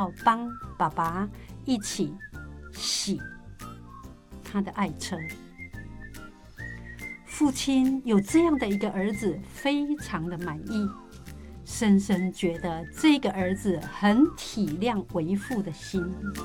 要帮爸爸一起洗他的爱车。父亲有这样的一个儿子，非常的满意，深深觉得这个儿子很体谅为父的心。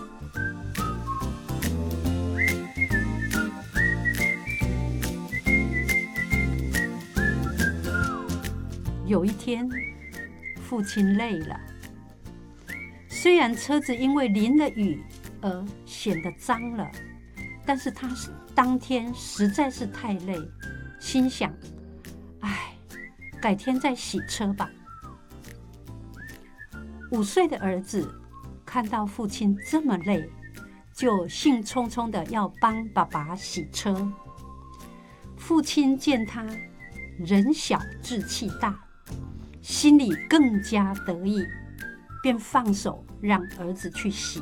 有一天，父亲累了，虽然车子因为淋了雨而显得脏了，但是他当天实在是太累，心想：改天再洗车吧。5岁的儿子看到父亲这么累，就兴冲冲的要帮爸爸洗车。父亲见他人小志气大，心里更加得意，便放手让儿子去洗。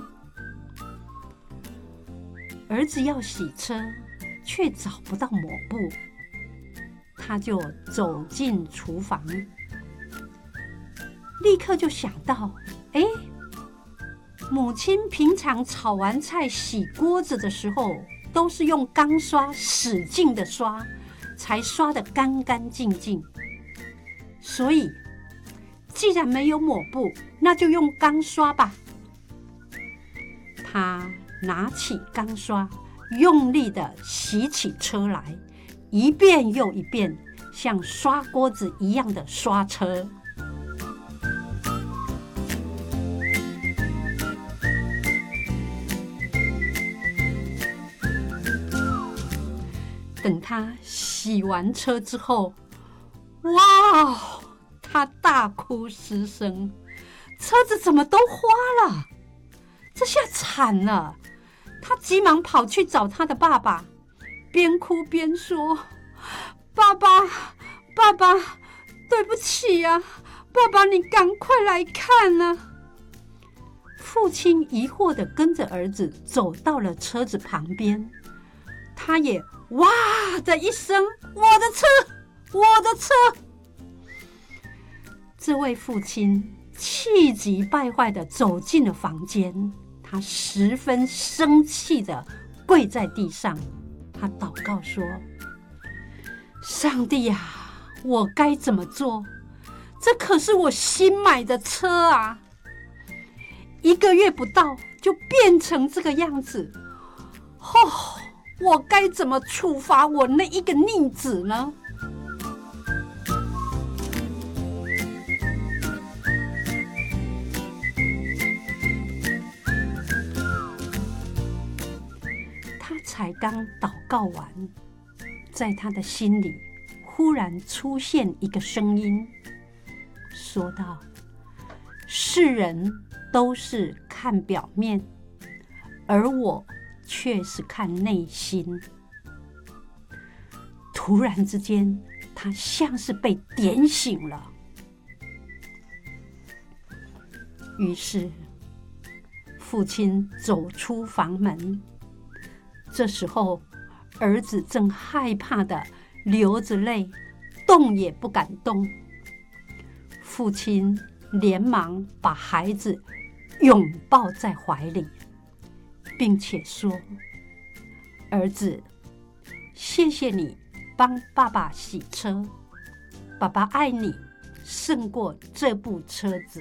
儿子要洗车，却找不到抹布，他就走进厨房，立刻就想到，母亲平常炒完菜洗锅子的时候，都是用钢刷使劲的刷，才刷得干干净净。所以，既然没有抹布，那就用钢刷吧。他拿起钢刷，用力的洗起车来，一遍又一遍，像刷锅子一样的刷车。等他洗完车之后，哇！他大哭失声，车子怎么都花了？这下惨了！他急忙跑去找他的爸爸，边哭边说：“爸爸，爸爸，对不起呀，爸爸，你赶快来看啊！”父亲疑惑地跟着儿子走到了车子旁边，他也哇的一声：“我的车，我的车！”这位父亲气急败坏地走进了房间，他十分生气地跪在地上，他祷告说：“上帝啊，我该怎么做？这可是我新买的车啊！1个月不到就变成这个样子，我该怎么处罚我那一个逆子呢？”他才刚祷告完，在他的心里忽然出现一个声音，说道：“世人都是看表面，而我却是看内心。”突然之间，他像是被点醒了。于是，父亲走出房门。这时候，儿子正害怕的流着泪，动也不敢动。父亲连忙把孩子拥抱在怀里，并且说：“儿子，谢谢你帮爸爸洗车，爸爸爱你胜过这部车子。”